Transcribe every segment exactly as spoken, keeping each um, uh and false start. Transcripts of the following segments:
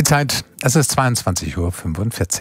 Zeit, es ist zweiundzwanzig Uhr fünfundvierzig.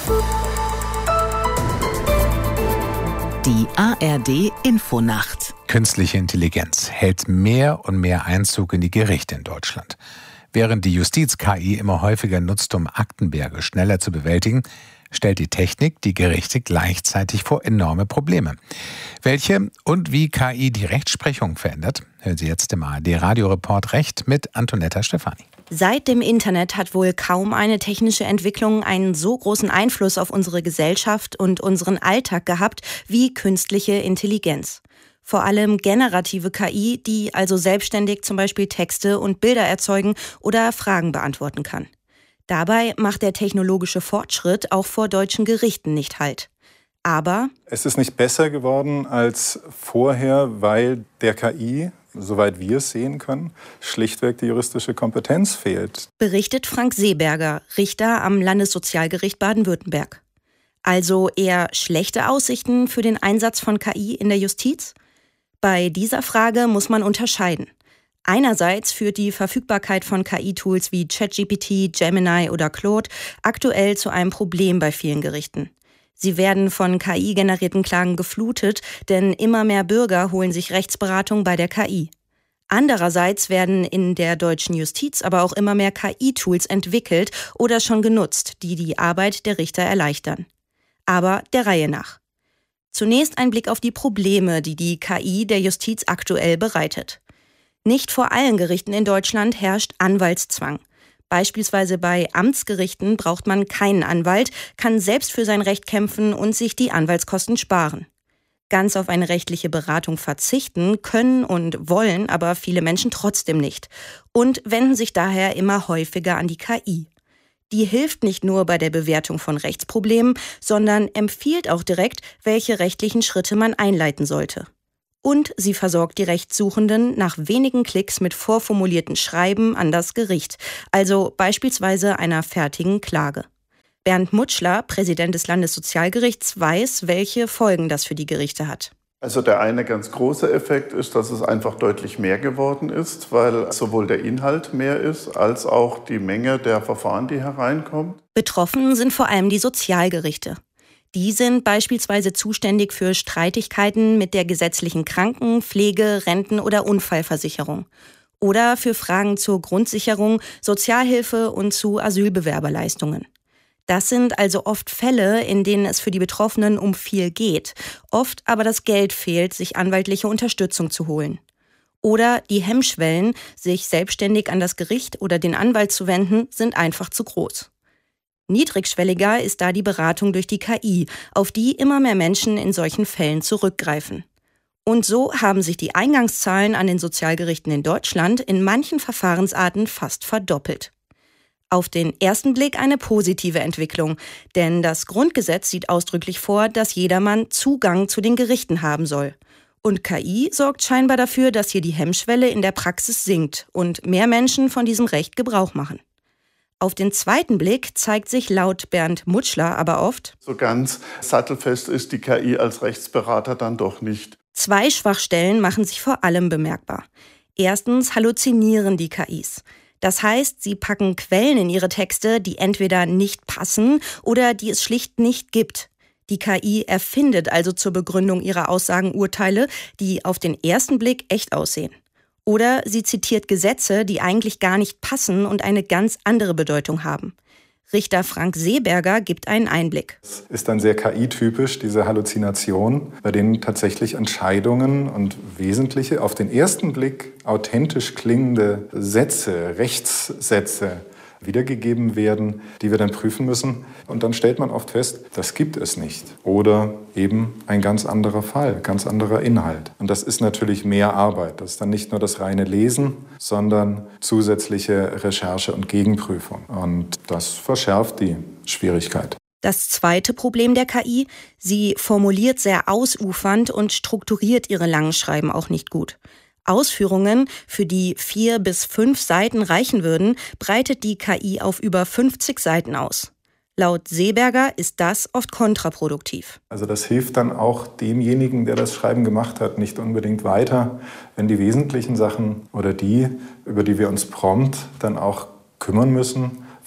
Die A R D-Infonacht. Künstliche Intelligenz hält mehr und mehr Einzug in die Gerichte in Deutschland. Während die Justiz K I immer häufiger nutzt, um Aktenberge schneller zu bewältigen, stellt die Technik die Gerichte gleichzeitig vor enorme Probleme. Welche und wie K I die Rechtsprechung verändert, hören Sie jetzt im A R D-Radioreport Recht mit Antonetta Stefani. Seit dem Internet hat wohl kaum eine technische Entwicklung einen so großen Einfluss auf unsere Gesellschaft und unseren Alltag gehabt wie künstliche Intelligenz. Vor allem generative K I, die also selbstständig zum Beispiel Texte und Bilder erzeugen oder Fragen beantworten kann. Dabei macht der technologische Fortschritt auch vor deutschen Gerichten nicht Halt. Aber es ist nicht besser geworden als vorher, weil der K I, soweit wir es sehen können, schlichtweg die juristische Kompetenz fehlt. Berichtet Frank Seeberger, Richter am Landessozialgericht Baden-Württemberg. Also eher schlechte Aussichten für den Einsatz von K I in der Justiz? Bei dieser Frage muss man unterscheiden. Einerseits führt die Verfügbarkeit von K I-Tools wie ChatGPT, Gemini oder Claude aktuell zu einem Problem bei vielen Gerichten. Sie werden von K I-generierten Klagen geflutet, denn immer mehr Bürger holen sich Rechtsberatung bei der K I. Andererseits werden in der deutschen Justiz aber auch immer mehr K I-Tools entwickelt oder schon genutzt, die die Arbeit der Richter erleichtern. Aber der Reihe nach. Zunächst ein Blick auf die Probleme, die die K I der Justiz aktuell bereitet. Nicht vor allen Gerichten in Deutschland herrscht Anwaltszwang. Beispielsweise bei Amtsgerichten braucht man keinen Anwalt, kann selbst für sein Recht kämpfen und sich die Anwaltskosten sparen. Ganz auf eine rechtliche Beratung verzichten können und wollen aber viele Menschen trotzdem nicht und wenden sich daher immer häufiger an die K I. Die hilft nicht nur bei der Bewertung von Rechtsproblemen, sondern empfiehlt auch direkt, welche rechtlichen Schritte man einleiten sollte. Und sie versorgt die Rechtssuchenden nach wenigen Klicks mit vorformulierten Schreiben an das Gericht, also beispielsweise einer fertigen Klage. Bernd Mutschler, Präsident des Landessozialgerichts, weiß, welche Folgen das für die Gerichte hat. Also der eine ganz große Effekt ist, dass es einfach deutlich mehr geworden ist, weil sowohl der Inhalt mehr ist, als auch die Menge der Verfahren, die hereinkommt. Betroffen sind vor allem die Sozialgerichte. Die sind beispielsweise zuständig für Streitigkeiten mit der gesetzlichen Kranken-, Pflege-, Renten- oder Unfallversicherung. Oder für Fragen zur Grundsicherung, Sozialhilfe und zu Asylbewerberleistungen. Das sind also oft Fälle, in denen es für die Betroffenen um viel geht, oft aber das Geld fehlt, sich anwaltliche Unterstützung zu holen. Oder die Hemmschwellen, sich selbstständig an das Gericht oder den Anwalt zu wenden, sind einfach zu groß. Niedrigschwelliger ist da die Beratung durch die K I, auf die immer mehr Menschen in solchen Fällen zurückgreifen. Und so haben sich die Eingangszahlen an den Sozialgerichten in Deutschland in manchen Verfahrensarten fast verdoppelt. Auf den ersten Blick eine positive Entwicklung, denn das Grundgesetz sieht ausdrücklich vor, dass jedermann Zugang zu den Gerichten haben soll. Und K I sorgt scheinbar dafür, dass hier die Hemmschwelle in der Praxis sinkt und mehr Menschen von diesem Recht Gebrauch machen. Auf den zweiten Blick zeigt sich laut Bernd Mutschler aber oft, so ganz sattelfest ist die K I als Rechtsberater dann doch nicht. Zwei Schwachstellen machen sich vor allem bemerkbar. Erstens halluzinieren die K Is. Das heißt, sie packen Quellen in ihre Texte, die entweder nicht passen oder die es schlicht nicht gibt. Die K I erfindet also zur Begründung ihrer Aussagen Urteile, die auf den ersten Blick echt aussehen. Oder sie zitiert Gesetze, die eigentlich gar nicht passen und eine ganz andere Bedeutung haben. Richter Frank Seeberger gibt einen Einblick. Es ist dann sehr K I-typisch, diese Halluzination, bei denen tatsächlich Entscheidungen und wesentliche, auf den ersten Blick authentisch klingende Sätze, Rechtssätze wiedergegeben werden, die wir dann prüfen müssen. Und dann stellt man oft fest, das gibt es nicht. Oder eben ein ganz anderer Fall, ganz anderer Inhalt. Und das ist natürlich mehr Arbeit. Das ist dann nicht nur das reine Lesen, sondern zusätzliche Recherche und Gegenprüfung. Und das verschärft die Schwierigkeit. Das zweite Problem der K I, sie formuliert sehr ausufernd und strukturiert ihre langen Schreiben auch nicht gut. Ausführungen, für die vier bis fünf Seiten reichen würden, breitet die K I auf über fünfzig Seiten aus. Laut Seeberger ist das oft kontraproduktiv. Also das hilft dann auch demjenigen, der das Schreiben gemacht hat, nicht unbedingt weiter, wenn die wesentlichen Sachen oder die, über die wir uns prompt dann auch kümmern müssen,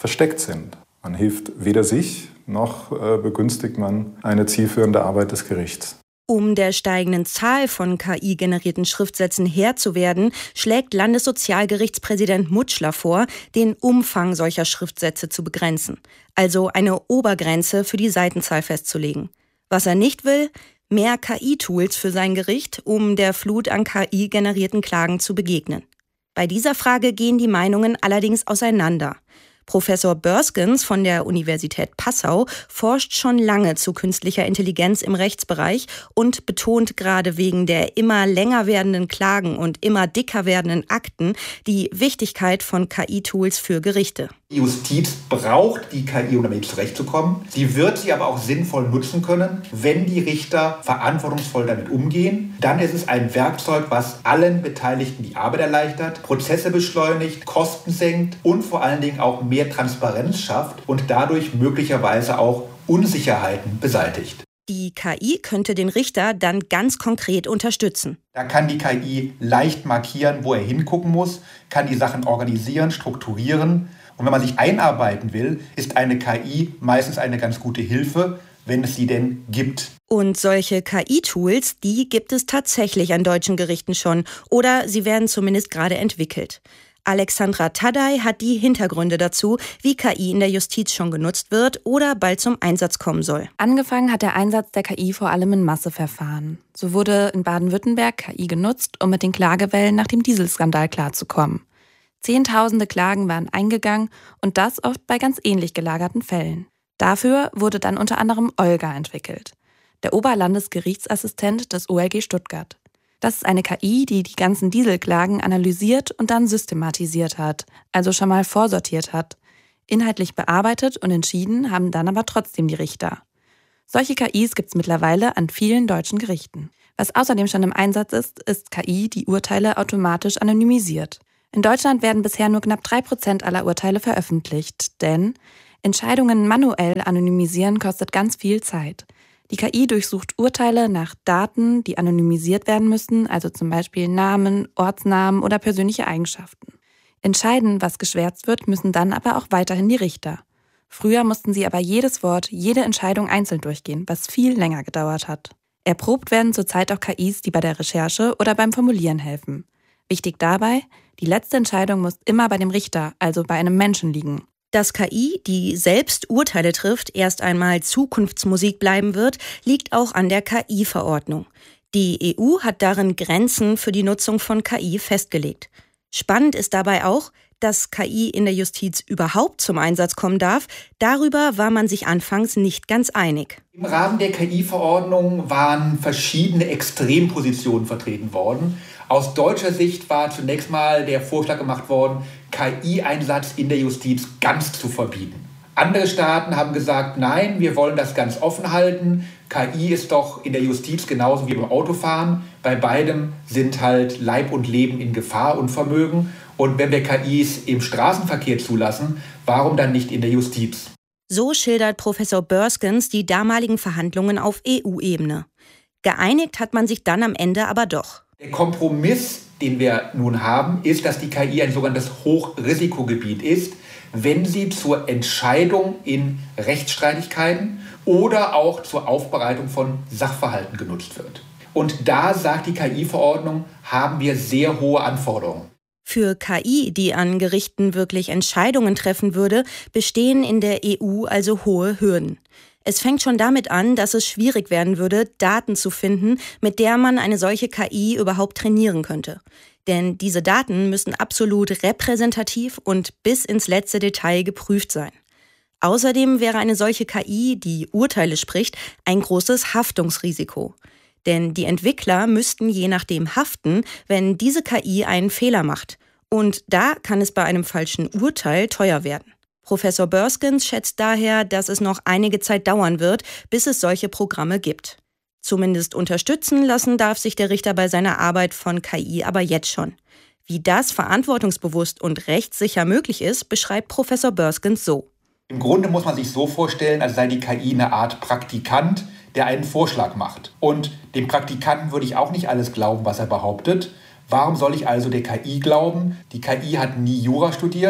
versteckt sind. Man hilft weder sich, noch äh, begünstigt man eine zielführende Arbeit des Gerichts. Um der steigenden Zahl von K I-generierten Schriftsätzen Herr zu werden, schlägt Landessozialgerichtspräsident Mutschler vor, den Umfang solcher Schriftsätze zu begrenzen, also eine Obergrenze für die Seitenzahl festzulegen. Was er nicht will, mehr K I-Tools für sein Gericht, um der Flut an K I-generierten Klagen zu begegnen. Bei dieser Frage gehen die Meinungen allerdings auseinander. Professor Börskens von der Universität Passau forscht schon lange zu künstlicher Intelligenz im Rechtsbereich und betont gerade wegen der immer länger werdenden Klagen und immer dicker werdenden Akten die Wichtigkeit von K I-Tools für Gerichte. Die Justiz braucht die K I, um damit zurechtzukommen. Sie wird sie aber auch sinnvoll nutzen können, wenn die Richter verantwortungsvoll damit umgehen. Dann ist es ein Werkzeug, was allen Beteiligten die Arbeit erleichtert, Prozesse beschleunigt, Kosten senkt und vor allen Dingen auch mehr Transparenz schafft und dadurch möglicherweise auch Unsicherheiten beseitigt. Die K I könnte den Richter dann ganz konkret unterstützen. Da kann die K I leicht markieren, wo er hingucken muss, kann die Sachen organisieren, strukturieren. Und wenn man sich einarbeiten will, ist eine K I meistens eine ganz gute Hilfe, wenn es sie denn gibt. Und solche K I-Tools, die gibt es tatsächlich an deutschen Gerichten schon oder sie werden zumindest gerade entwickelt. Alexandra Tadei hat die Hintergründe dazu, wie K I in der Justiz schon genutzt wird oder bald zum Einsatz kommen soll. Angefangen hat der Einsatz der K I vor allem in Masseverfahren. So wurde in Baden-Württemberg K I genutzt, um mit den Klagewellen nach dem Dieselskandal klarzukommen. Zehntausende Klagen waren eingegangen und das oft bei ganz ähnlich gelagerten Fällen. Dafür wurde dann unter anderem Olga entwickelt, der Oberlandesgerichtsassistent des O L G Stuttgart. Das ist eine K I, die die ganzen Dieselklagen analysiert und dann systematisiert hat, also schon mal vorsortiert hat. Inhaltlich bearbeitet und entschieden haben dann aber trotzdem die Richter. Solche K Is gibt es mittlerweile an vielen deutschen Gerichten. Was außerdem schon im Einsatz ist, ist K I, die Urteile automatisch anonymisiert. In Deutschland werden bisher nur knapp drei Prozent aller Urteile veröffentlicht, denn Entscheidungen manuell anonymisieren kostet ganz viel Zeit. Die K I durchsucht Urteile nach Daten, die anonymisiert werden müssen, also zum Beispiel Namen, Ortsnamen oder persönliche Eigenschaften. Entscheiden, was geschwärzt wird, müssen dann aber auch weiterhin die Richter. Früher mussten sie aber jedes Wort, jede Entscheidung einzeln durchgehen, was viel länger gedauert hat. Erprobt werden zurzeit auch K Is, die bei der Recherche oder beim Formulieren helfen. Wichtig dabei, die letzte Entscheidung muss immer bei dem Richter, also bei einem Menschen liegen. Dass K I, die selbst Urteile trifft, erst einmal Zukunftsmusik bleiben wird, liegt auch an der K I-Verordnung. Die E U hat darin Grenzen für die Nutzung von K I festgelegt. Spannend ist dabei auch, dass K I in der Justiz überhaupt zum Einsatz kommen darf. Darüber war man sich anfangs nicht ganz einig. Im Rahmen der K I-Verordnung waren verschiedene Extrempositionen vertreten worden. Aus deutscher Sicht war zunächst mal der Vorschlag gemacht worden, K I-Einsatz in der Justiz ganz zu verbieten. Andere Staaten haben gesagt, nein, wir wollen das ganz offen halten. K I ist doch in der Justiz genauso wie beim Autofahren. Bei beidem sind halt Leib und Leben in Gefahr und Vermögen. Und wenn wir K Is im Straßenverkehr zulassen, warum dann nicht in der Justiz? So schildert Professor Börskens die damaligen Verhandlungen auf E U-Ebene. Geeinigt hat man sich dann am Ende aber doch. Der Kompromiss, den wir nun haben, ist, dass die K I ein sogenanntes Hochrisikogebiet ist, wenn sie zur Entscheidung in Rechtsstreitigkeiten oder auch zur Aufbereitung von Sachverhalten genutzt wird. Und da, sagt die K I-Verordnung, haben wir sehr hohe Anforderungen. Für K I, die an Gerichten wirklich Entscheidungen treffen würde, bestehen in der E U also hohe Hürden. Es fängt schon damit an, dass es schwierig werden würde, Daten zu finden, mit der man eine solche K I überhaupt trainieren könnte. Denn diese Daten müssen absolut repräsentativ und bis ins letzte Detail geprüft sein. Außerdem wäre eine solche K I, die Urteile spricht, ein großes Haftungsrisiko. Denn die Entwickler müssten je nachdem haften, wenn diese K I einen Fehler macht. Und da kann es bei einem falschen Urteil teuer werden. Professor Börskens schätzt daher, dass es noch einige Zeit dauern wird, bis es solche Programme gibt. Zumindest unterstützen lassen darf sich der Richter bei seiner Arbeit von K I aber jetzt schon. Wie das verantwortungsbewusst und rechtssicher möglich ist, beschreibt Professor Börskens so. Im Grunde muss man sich so vorstellen, als sei die K I eine Art Praktikant, der einen Vorschlag macht. Und dem Praktikanten würde ich auch nicht alles glauben, was er behauptet. Warum soll ich also der K I glauben? Die K I hat nie Jura studiert.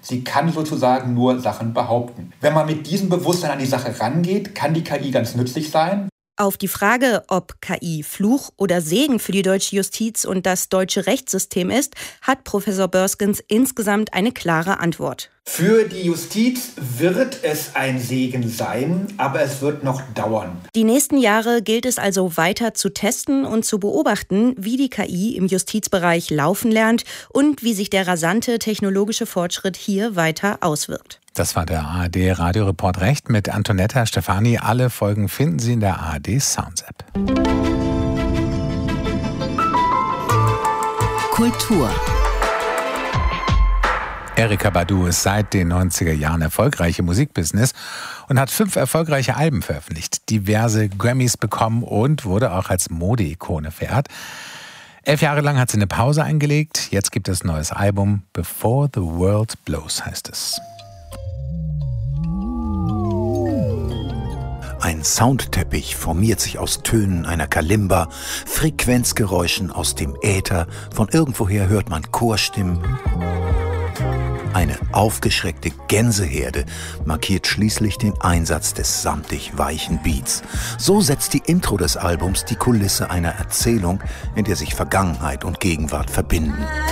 Sie kann sozusagen nur Sachen behaupten. Wenn man mit diesem Bewusstsein an die Sache rangeht, kann die K I ganz nützlich sein. Auf die Frage, ob K I Fluch oder Segen für die deutsche Justiz und das deutsche Rechtssystem ist, hat Professor Börskens insgesamt eine klare Antwort. Für die Justiz wird es ein Segen sein, aber es wird noch dauern. Die nächsten Jahre gilt es also weiter zu testen und zu beobachten, wie die K I im Justizbereich laufen lernt und wie sich der rasante technologische Fortschritt hier weiter auswirkt. Das war der A R D-Radioreport Recht mit Antonetta Stefani. Alle Folgen finden Sie in der A R D Sounds App. Kultur. Erykah Badu ist seit den neunziger Jahren erfolgreich im Musikbusiness und hat fünf erfolgreiche Alben veröffentlicht, diverse Grammys bekommen und wurde auch als Mode-Ikone verehrt. Elf Jahre lang hat sie eine Pause eingelegt. Jetzt gibt es ein neues Album. Before the World Blows heißt es. Ein Soundteppich formiert sich aus Tönen einer Kalimba, Frequenzgeräuschen aus dem Äther, von irgendwoher hört man Chorstimmen. Eine aufgeschreckte Gänseherde markiert schließlich den Einsatz des samtig weichen Beats. So setzt die Intro des Albums die Kulisse einer Erzählung, in der sich Vergangenheit und Gegenwart verbinden.